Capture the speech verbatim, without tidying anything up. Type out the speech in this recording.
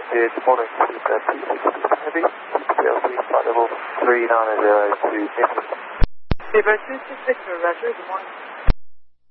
Good morning, this is uh, P six Heavy, P L C flight level three nine zero two Victor. Zebra two six Victor, Roger, good morning.